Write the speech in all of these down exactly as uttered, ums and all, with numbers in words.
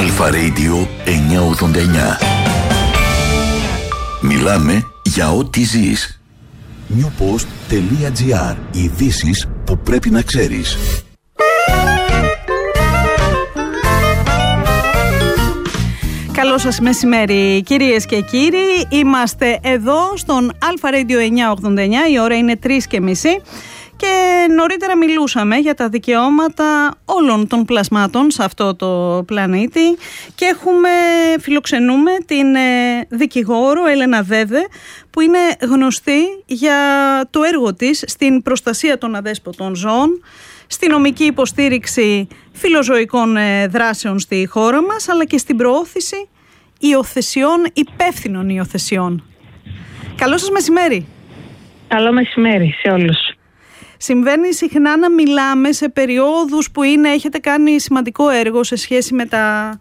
Αλφα Radio εννιακόσια ογδόντα εννιά. Μιλάμε για ό,τι ζεις. newpost.gr. Ειδήσεις που πρέπει να ξέρεις. Καλό σας μεσημέρι, κυρίες και κύριοι. Είμαστε εδώ στον Αλφα Radio εννιακόσια ογδόντα εννιά. Η ώρα είναι τρεις και μισή. Και νωρίτερα μιλούσαμε για τα δικαιώματα όλων των πλασμάτων σε αυτό το πλανήτη και έχουμε, φιλοξενούμε την ε, δικηγόρο Έλενα Δέδε, που είναι γνωστή για το έργο της στην προστασία των αδέσποτων ζώων, στη νομική υποστήριξη φιλοζωικών ε, δράσεων στη χώρα μας, αλλά και στην προώθηση υιοθεσιών, υπεύθυνων υιοθεσιών. Καλό σας μεσημέρι. Καλό μεσημέρι σε όλους. Συμβαίνει συχνά να μιλάμε σε περιόδους που είναι, έχετε κάνει σημαντικό έργο σε σχέση με τα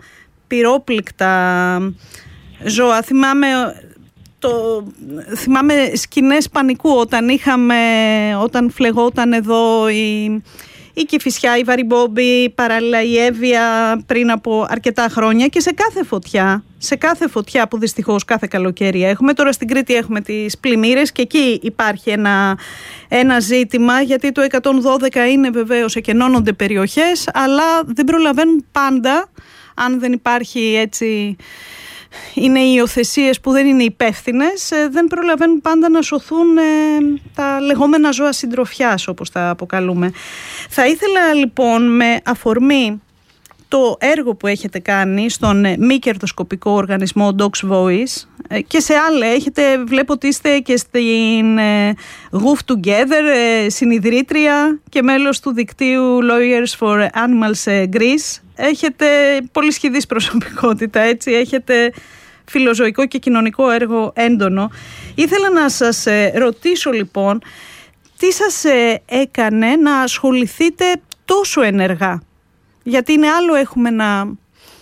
πυρόπληκτα ζώα. Θυμάμαι, το, θυμάμαι σκηνές πανικού όταν είχαμε, όταν φλεγόταν εδώ η, η Κηφισιά, η Βαριμπόμπη, παράλληλα η Εύβοια πριν από αρκετά χρόνια, και σε κάθε φωτιά, σε κάθε φωτιά που δυστυχώς κάθε καλοκαίρι έχουμε. Τώρα στην Κρήτη έχουμε τις πλημμύρες και εκεί υπάρχει ένα, ένα ζήτημα, γιατί το εκατόν δώδεκα είναι βεβαίως, εκενώνονται περιοχές, αλλά δεν προλαβαίνουν πάντα, αν δεν υπάρχει έτσι, είναι οι υιοθεσίες που δεν είναι υπεύθυνες, δεν προλαβαίνουν πάντα να σωθούν ε, τα λεγόμενα ζώα συντροφιάς, όπως τα αποκαλούμε. Θα ήθελα λοιπόν, με αφορμή το έργο που έχετε κάνει στον μη κερδοσκοπικό οργανισμό Dogs Voice και σε άλλα, έχετε, βλέπω ότι είστε και στην Goof Together, συνιδρύτρια και μέλος του δικτύου Lawyers for Animals Greece. Έχετε πολύ σχηδής προσωπικότητα, έτσι, έχετε φιλοζωικό και κοινωνικό έργο έντονο. Ήθελα να σας ρωτήσω λοιπόν, τι σας έκανε να ασχοληθείτε τόσο ενεργά? Γιατί είναι άλλο έχουμε ένα,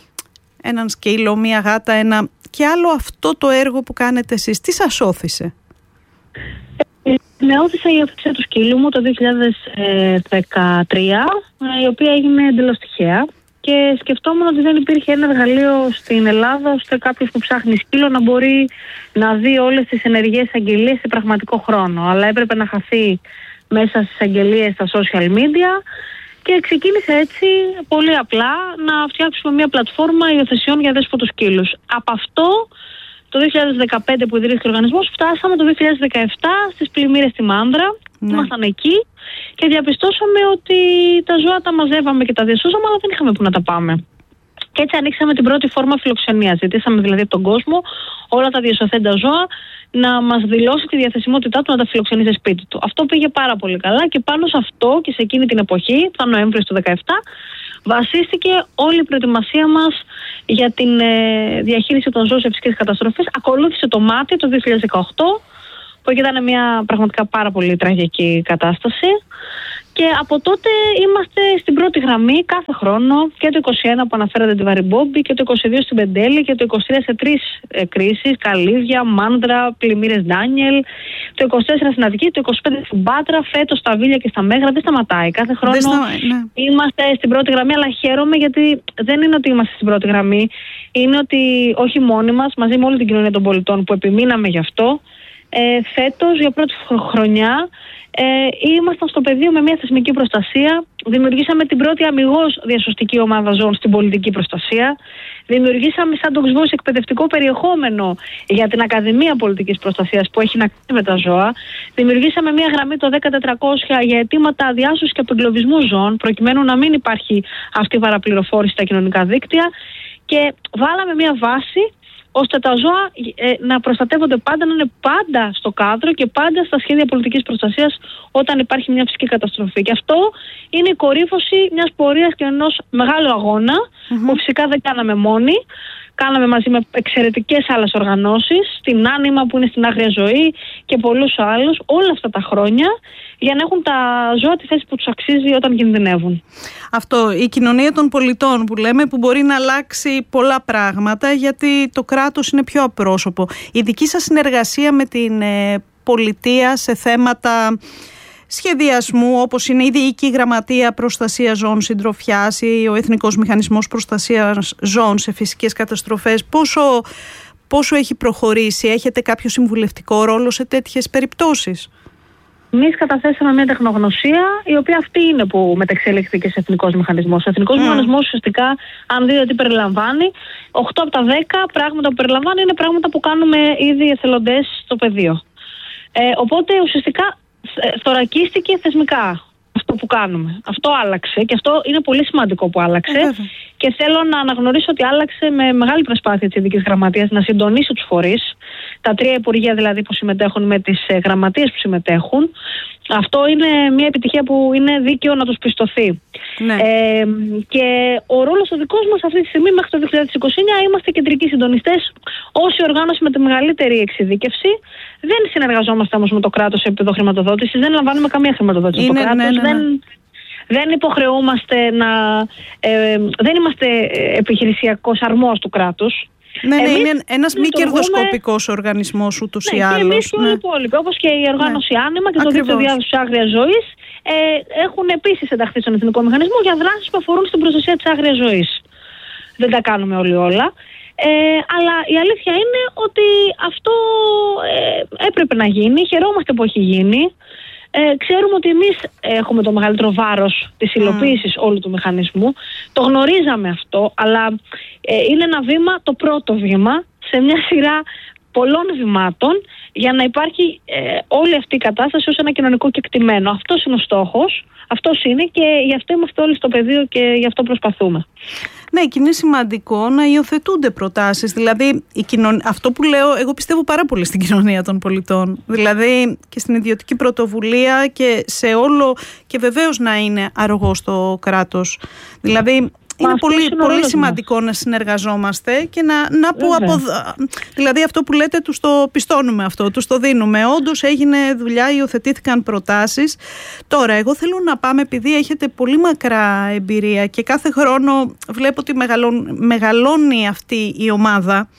έναν σκύλο, μία γάτα, ένα, και άλλο αυτό το έργο που κάνετε εσείς. Τι σας όθησε? Με όθησε η υιοθεσία του σκύλου μου το δύο χιλιάδες δεκατρία, η οποία έγινε εντελώς τυχαία, και σκεφτόμουν ότι δεν υπήρχε ένα εργαλείο στην Ελλάδα ώστε κάποιος που ψάχνει σκύλο να μπορεί να δει όλες τις ενεργές αγγελίες σε πραγματικό χρόνο. Αλλά έπρεπε να χαθεί μέσα στις αγγελίες στα social media. Και ξεκίνησε έτσι πολύ απλά να φτιάξουμε μια πλατφόρμα υιοθεσιών για αδέσποτους σκύλους. Από αυτό το δύο χιλιάδες δεκαπέντε που ιδρύθηκε ο οργανισμός, φτάσαμε το δύο χιλιάδες δεκαεπτά στις πλημμύρες στη Μάνδρα. Ναι. Ήμασταν εκεί και διαπιστώσαμε ότι τα ζώα τα μαζεύαμε και τα διασώζαμε, αλλά δεν είχαμε που να τα πάμε. Και έτσι ανοίξαμε την πρώτη φόρμα φιλοξενίας. Ζητήσαμε δηλαδή από τον κόσμο όλα τα διασωθέντα ζώα να μας δηλώσει τη διαθεσιμότητά του να τα φιλοξενήσει σπίτι του. Αυτό πήγε πάρα πολύ καλά και πάνω σε αυτό και σε εκείνη την εποχή, το Νοέμβριο του δύο χιλιάδες δεκαεπτά, βασίστηκε όλη η προετοιμασία μας για την ε, διαχείριση των ζώων σε φυσικές καταστροφές. Ακολούθησε το Μάτι το δύο χιλιάδες δεκαοκτώ, που ήταν μια πραγματικά πάρα πολύ τραγική κατάσταση. Και από τότε είμαστε στην πρώτη γραμμή κάθε χρόνο, και το είκοσι ένα που αναφέρατε τη Βαριμπόμπη, και το είκοσι δύο στην Πεντέλη, και το είκοσι τρία σε τρεις ε, κρίσεις, Καλύβια, Μάνδρα, πλημμύρες Ντάνιελ, το είκοσι τέσσερα στην Αττική, το είκοσι πέντε στην Πάτρα, φέτος στα Βίλια και στα Μέγρα. Δεν σταματάει. Κάθε χρόνο στα... ναι. είμαστε στην πρώτη γραμμή, αλλά χαίρομαι γιατί δεν είναι ότι είμαστε στην πρώτη γραμμή, είναι ότι όχι μόνοι μας, μαζί με όλη την κοινωνία των πολιτών που επιμείναμε γι' αυτό, ε, φέτος για πρώτη χρονιά Ε, ήμασταν στο πεδίο με μια θεσμική προστασία. Δημιουργήσαμε την πρώτη αμιγώς διασωστική ομάδα ζώων στην πολιτική προστασία. Δημιουργήσαμε σαν Dogs Voice εκπαιδευτικό περιεχόμενο για την Ακαδημία Πολιτικής Προστασίας που έχει να κάνει με τα ζώα. Δημιουργήσαμε μια γραμμή το δέκα τετρακόσια για αιτήματα διάσωσης και απεγκλωβισμού ζώων, προκειμένου να μην υπάρχει αυτή η παραπληροφόρηση στα κοινωνικά δίκτυα. Και βάλαμε μια βάση ώστε τα ζώα ε, να προστατεύονται πάντα, να είναι πάντα στο κάδρο και πάντα στα σχέδια πολιτικής προστασίας όταν υπάρχει μια φυσική καταστροφή. Και αυτό είναι η κορύφωση μιας πορείας και ενός μεγάλου αγώνα, mm-hmm. που φυσικά δεν κάναμε μόνοι. Κάναμε μαζί με εξαιρετικές άλλες οργανώσεις, την Άνιμα που είναι στην άγρια ζωή και πολλούς άλλους, όλα αυτά τα χρόνια, για να έχουν τα ζώα τη θέση που τους αξίζει όταν κινδυνεύουν. Αυτό, η κοινωνία των πολιτών που λέμε, που μπορεί να αλλάξει πολλά πράγματα, γιατί το κράτος είναι πιο απρόσωπο. Η δική σας συνεργασία με την ε, πολιτεία σε θέματα σχεδιασμού, όπως είναι η Διοική Γραμματεία Προστασίας Ζώων Συντροφιάς ή ο Εθνικός Μηχανισμός Προστασίας Ζώων σε φυσικές καταστροφές. Πόσο, πόσο έχει προχωρήσει, έχετε κάποιο συμβουλευτικό ρόλο σε τέτοιες περιπτώσεις? Εμείς καταθέσαμε μια τεχνογνωσία, η οποία αυτή είναι που μεταξελίχθηκε σε εθνικός μηχανισμός. Ο εθνικός mm. μηχανισμός ουσιαστικά, αν δείτε τι περιλαμβάνει, οκτώ από τα δέκα πράγματα που περιλαμβάνει είναι πράγματα που κάνουμε ήδη εθελοντές στο πεδίο. Ε, οπότε ουσιαστικά θωρακίστηκε θεσμικά αυτό που κάνουμε. Αυτό άλλαξε και αυτό είναι πολύ σημαντικό που άλλαξε. Yeah. Και θέλω να αναγνωρίσω ότι άλλαξε με μεγάλη προσπάθεια της Ειδικής Γραμματείας να συντονίσει τους φορείς. Τα τρία υπουργεία δηλαδή που συμμετέχουν με τις γραμματείες που συμμετέχουν. Αυτό είναι μια επιτυχία που είναι δίκαιο να τους πιστωθεί. Ναι. Ε, και ο ρόλος ο δικός μας αυτή τη στιγμή μέχρι το δύο χιλιάδες είκοσι εννιά είμαστε κεντρικοί συντονιστές ως η οργάνωση με τη μεγαλύτερη εξειδίκευση. Δεν συνεργαζόμαστε όμως με το κράτος σε επίπεδο χρηματοδότησης, δεν λαμβάνουμε καμία χρηματοδότηση από το κράτος. Ναι, ναι, ναι. Δεν, δεν υποχρεούμαστε να. Ε, δεν είμαστε επιχειρησιακός αρμός του κράτους. Ναι, ναι, εμείς είναι ένας μη κερδοσκοπικός οργανισμός ούτως ναι, ή άλλως. Και εμείς και όλοι οι υπόλοιποι, όπως και η οργάνωση ναι. Άνεμα και το Δίκτυο Διάδοσης Άγριας Ζωής, ε, έχουν επίσης ενταχθεί στον Εθνικό Μηχανισμό για δράσεις που αφορούν στην προστασία της άγριας ζωής. Δεν τα κάνουμε όλοι όλα. Ε, αλλά η αλήθεια είναι ότι αυτό ε, έπρεπε να γίνει. Χαιρόμαστε που έχει γίνει. Ε, ξέρουμε ότι εμείς έχουμε το μεγαλύτερο βάρος της υλοποίησης mm. όλου του μηχανισμού. Το γνωρίζαμε αυτό, αλλά ε, είναι ένα βήμα, το πρώτο βήμα, σε μια σειρά πολλών βημάτων για να υπάρχει ε, όλη αυτή η κατάσταση ως ένα κοινωνικό κεκτημένο. Αυτός είναι ο στόχος, αυτός είναι και γι' αυτό είμαστε όλοι στο πεδίο και γι' αυτό προσπαθούμε. Ναι, και είναι σημαντικό να υιοθετούνται προτάσεις. Δηλαδή, η κοινων... αυτό που λέω, εγώ πιστεύω πάρα πολύ στην κοινωνία των πολιτών. Δηλαδή, και στην ιδιωτική πρωτοβουλία και σε όλο. Και βεβαίως να είναι αρρωγό στο κράτος. Δηλαδή, είναι πολύ, είναι πολύ σημαντικό μας. να συνεργαζόμαστε και να, να που απο... Δηλαδή αυτό που λέτε τους το πιστώνουμε αυτό, τους το δίνουμε. Όντως έγινε δουλειά, υιοθετήθηκαν προτάσεις. Τώρα εγώ θέλω να πάμε, επειδή έχετε πολύ μακρά εμπειρία και κάθε χρόνο βλέπω ότι μεγαλώνει, μεγαλώνει αυτή η ομάδα,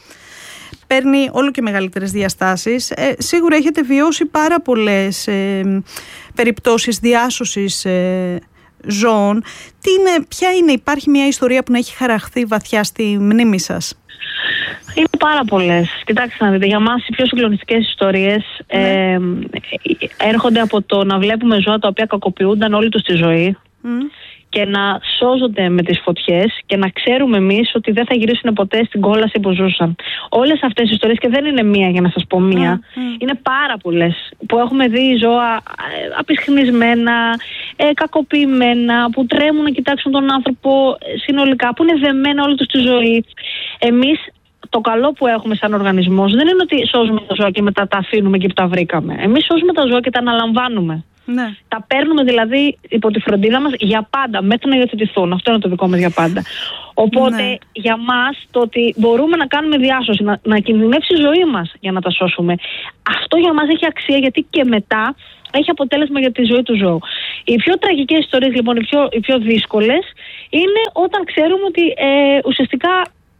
παίρνει όλο και μεγαλύτερες διαστάσεις. Ε, σίγουρα έχετε βιώσει πάρα πολλές ε, περιπτώσεις διάσωσης ε, ζώων. Τι είναι, ποια είναι, υπάρχει μια ιστορία που να έχει χαραχθεί βαθιά στη μνήμη σας? Είναι πάρα πολλές. Κοιτάξτε να δείτε, για μας οι πιο συγκλονιστικές ιστορίες ναι. ε, έρχονται από το να βλέπουμε ζώα τα οποία κακοποιούνταν όλη τους τη ζωή mm. και να σώζονται με τις φωτιές και να ξέρουμε εμείς ότι δεν θα γυρίσουν ποτέ στην κόλαση που ζούσαν. Όλες αυτές οι ιστορίες, και δεν είναι μία για να σας πω μία, mm, mm. είναι πάρα πολλές που έχουμε δει ζώα απισχνισμένα, ε, κακοποιημένα, που τρέμουν να κοιτάξουν τον άνθρωπο συνολικά, που είναι δεμένα όλη τους τη ζωή. Εμείς το καλό που έχουμε σαν οργανισμός δεν είναι ότι σώζουμε τα ζώα και μετά τα αφήνουμε εκεί που τα βρήκαμε. Εμείς σώζουμε τα ζώα και τα αναλαμβάνουμε. Ναι. Τα παίρνουμε δηλαδή υπό τη φροντίδα μας για πάντα, μέχρι να υιοθετηθούν. Αυτό είναι το δικό μας για πάντα. Οπότε ναι. για μας το ότι μπορούμε να κάνουμε διάσωση, να, να κινδυνεύσει η ζωή μας για να τα σώσουμε, αυτό για μας έχει αξία, γιατί και μετά έχει αποτέλεσμα για τη ζωή του ζώου. Οι πιο τραγικές ιστορίες λοιπόν, οι πιο, οι πιο δύσκολες, είναι όταν ξέρουμε ότι ε, ουσιαστικά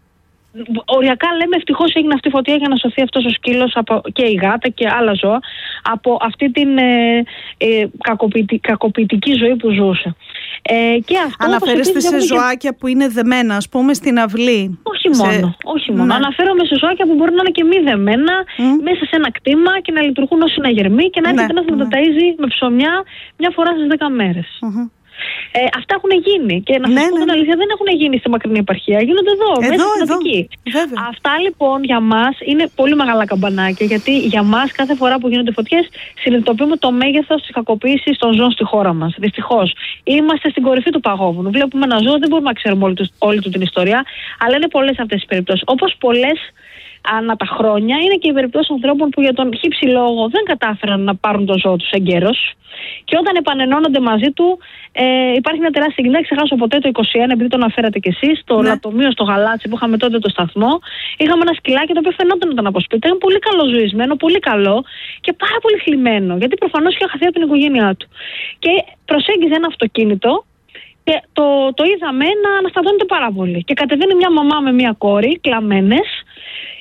οριακά λέμε ευτυχώς έγινε αυτή η φωτιά για να σωθεί αυτός ο σκύλος από, και η γάτα και άλλα ζώα από αυτή την ε, ε, κακοποιητική, κακοποιητική ζωή που ζούσε. Ε, και αυτό, αναφέρεστε σε ζωάκια και... που είναι δεμένα, ας πούμε, στην αυλή? Όχι μόνο. Σε... όχι μόνο. Ναι. Αναφέρομαι σε ζωάκια που μπορεί να είναι και μη δεμένα mm. μέσα σε ένα κτήμα και να λειτουργούν ως συναγερμοί και να έρχεται ναι. ένας να τα ταΐζει με ψωμιά μια φορά στις δέκα μέρες. Mm-hmm. Ε, αυτά έχουν γίνει και να σας ναι, πω την ναι, αλήθεια, δεν έχουν γίνει στη μακρινή επαρχία, γίνονται εδώ, εδώ μέσα στην Αττική. Αυτά λοιπόν για μας είναι πολύ μεγάλα καμπανάκια, γιατί για μας κάθε φορά που γίνονται φωτιές συνειδητοποιούμε το μέγεθος της κακοποίησης των ζώων στη χώρα μας. Δυστυχώς είμαστε στην κορυφή του παγόβουνου. Βλέπουμε ένα ζώο, δεν μπορούμε να ξέρουμε όλη του, όλη του την ιστορία, αλλά είναι πολλές αυτές τις περιπτώσεις. Όπως πολλές ανά τα χρόνια είναι και οι περιπτώσεις ανθρώπων που για τον χύψη λόγο δεν κατάφεραν να πάρουν το ζώο τους εγκαίρως και όταν επανενώνονται μαζί του ε, υπάρχει μια τεράστια συγκινητική. Δεν ξεχάσω ποτέ το είκοσι ένα, επειδή τον αναφέρατε κι εσείς, το ναι. λατομείο στο Γαλάτσι που είχαμε τότε το σταθμό. Είχαμε ένα σκυλάκι το οποίο φαινόταν να ήταν από σπίτι. Ήταν πολύ καλοζωισμένο, πολύ καλό και πάρα πολύ θλιμμένο, γιατί προφανώς είχε χαθεί από την οικογένειά του. Και προσέγγιζε ένα αυτοκίνητο. Και το, το είδαμε να αναστατώνεται πάρα πολύ. Και κατεβαίνει μια μαμά με μια κόρη, κλαμμένες,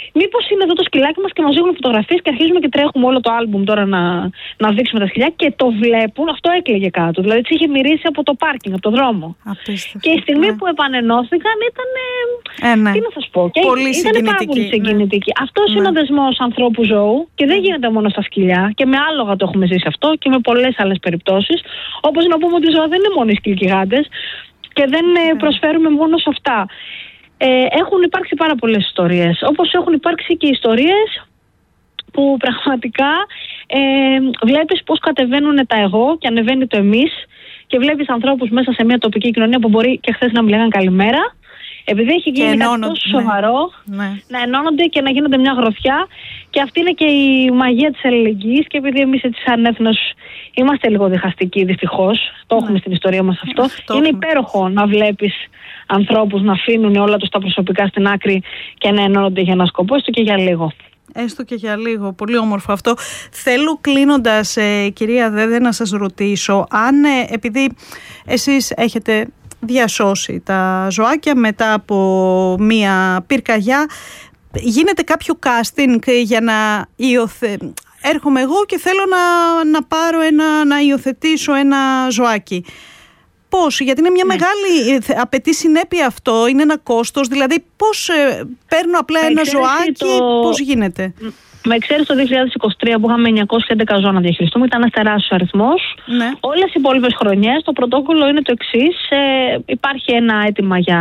μήπως είναι εδώ το σκυλάκι μας και μας δείχνουν φωτογραφίες και αρχίζουμε και τρέχουμε όλο το άλμπουμ τώρα να, να δείξουμε τα σκυλιά και το βλέπουν, αυτό έκλαιγε κάτω. Δηλαδή της είχε μυρίσει από το πάρκινγκ, από το δρόμο. Απίστευτο. Και η στιγμή ναι. που επανενώθηκαν ήταν. Ε, ναι. Τι να σας πω. Και πολύ ήταν πάρα πολύ συγκινητική. Ναι. Αυτός ναι. είναι ο δεσμός ανθρώπου ζώου και δεν γίνεται μόνο στα σκυλιά και με άλογα το έχουμε ζήσει αυτό και με πολλές άλλες περιπτώσεις. Όπως να πούμε ότι οι ζώα δεν είναι μόνο οι σκυλικιγάντες και δεν ναι. προσφέρουμε μόνο σε αυτά. Ε, έχουν υπάρξει πάρα πολλές ιστορίες. Όπως έχουν υπάρξει και ιστορίες που πραγματικά ε, βλέπεις πώς κατεβαίνουν τα εγώ και ανεβαίνει το εμείς και βλέπεις ανθρώπους μέσα σε μια τοπική κοινωνία που μπορεί και χθες να μην λέγαν καλημέρα, επειδή έχει γίνει κάτι τόσο σοβαρό, ναι. να ενώνονται και να γίνονται μια γροθιά. Και αυτή είναι και η μαγεία της αλληλεγγύης. Και επειδή εμείς έτσι σαν έθνος είμαστε λίγο διχαστικοί, δυστυχώς, το ναι. έχουμε στην ιστορία μας αυτό, αυτό είναι έχουμε. Υπέροχο να βλέπεις ανθρώπους να αφήνουν όλα τους τα προσωπικά στην άκρη και να ενώνονται για ένα σκοπό, έστω και για λίγο. Έστω και για λίγο. Πολύ όμορφο αυτό. Θέλω κλείνοντας, ε, κυρία Δέδε, να σας ρωτήσω αν ε, επειδή εσείς έχετε διασώσει τα ζωάκια μετά από μία πυρκαγιά, γίνεται κάποιο casting για να υιοθε... έρχομαι εγώ και θέλω να, να πάρω ένα, να υιοθετήσω ένα ζωάκι. Πώς, γιατί είναι μια ναι. μεγάλη, απαιτεί συνέπεια αυτό, είναι ένα κόστος, δηλαδή πώς ε, παίρνω απλά ένα ζωάκι, το... πώς γίνεται. Με εξαίρεση το δύο χιλιάδες είκοσι τρία που είχαμε εννιακόσια έντεκα ζώα να διαχειριστούμε, ήταν ένας τεράστιος αριθμός. Ναι. Όλες οι υπόλοιπες χρονιές το πρωτόκολλο είναι το εξής. Ε, υπάρχει ένα αίτημα για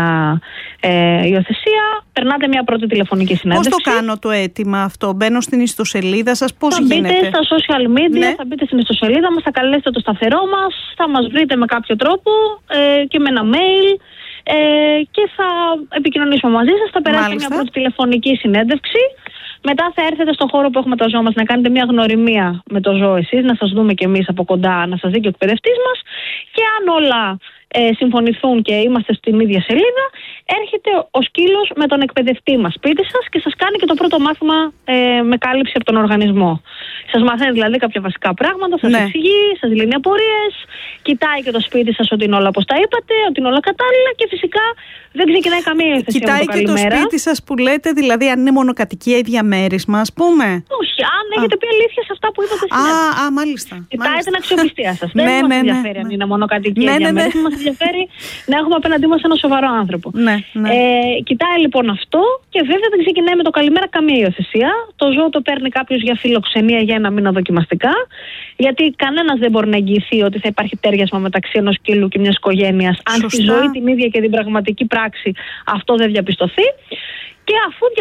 ε, υιοθεσία, περνάτε μια πρώτη τηλεφωνική συνέντευξη. Πώς το κάνω το αίτημα αυτό, μπαίνω στην ιστοσελίδα σας, πώς θα γίνεται? Θα μπείτε στα social media, ναι. θα μπείτε στην ιστοσελίδα μας, θα καλέσετε το σταθερό μας, θα μας βρείτε με κάποιο τρόπο ε, και με ένα mail. Ε, και θα επικοινωνήσουμε μαζί σας, θα περάσετε Μάλιστα. μια πρώτη τηλεφωνική συνέντευξη. Μετά θα έρθετε στον χώρο που έχουμε τα ζώα μας να κάνετε μια γνωριμία με το ζώο εσείς, να σας δούμε κι εμείς από κοντά, να σας δει και ο εκπαιδευτής μας. Και αν όλα ε, συμφωνηθούν και είμαστε στην ίδια σελίδα, έρχεται ο σκύλος με τον εκπαιδευτή μας σπίτι σας και σας κάνει και το πρώτο μάθημα ε, με κάλυψη από τον οργανισμό. Σας μαθαίνει δηλαδή κάποια βασικά πράγματα, σας ναι. εξηγεί, σας λύνει απορίες, κοιτάει και το σπίτι σας ότι είναι όλα όπως τα είπατε, ότι είναι όλα κατάλληλα και φυσικά δεν ξεκινάει καμία υιοθεσία. Κοιτάει με το και το σπίτι σας που λέτε, δηλαδή αν είναι μονοκατοικία ή διαμέρισμα, ας πούμε. Όχι, αν α. έχετε πει αλήθεια σε αυτά που είπατε στην Α, α, μάλιστα. Κοιτάει μάλιστα. την αξιοπιστία σας. Δεν ναι, μας ναι, ενδιαφέρει ναι, αν ναι. είναι μονοκατοικία ή διαμέρισμα, μας ενδιαφέρει να έχουμε απέναντί μας ένα σοβαρό άνθρωπο. Ναι, ναι. Ε, κοιτάει λοιπόν αυτό και βέβαια δεν ξεκινάει με το καλημέρα καμία υιοθεσία. Το ζώο το παίρνει κάποιος για φιλοξενία για ένα μήνα δοκιμαστικά. Γιατί κανένας δεν μπορεί να εγγυηθεί ότι θα υπάρχει τέριασμα μεταξύ ενός σκύλου και μιας οικογένειας, αν στη ζωή την ίδια και την πραγματική πράξη αυτό δεν διαπιστωθεί. Και αφού δια...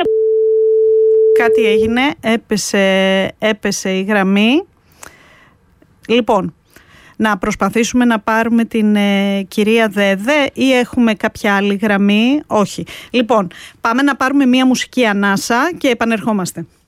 Κάτι έγινε, έπεσε, έπεσε η γραμμή. Λοιπόν, να προσπαθήσουμε να πάρουμε την ε, κυρία Δέδε ή έχουμε κάποια άλλη γραμμή? Όχι. Λοιπόν, πάμε να πάρουμε μία μουσική ανάσα και επανερχόμαστε.